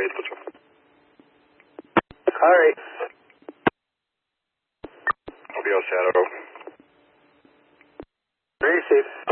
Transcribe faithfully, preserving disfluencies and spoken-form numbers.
Wait, let's go. All right. I'll be on Shadow. Very safe.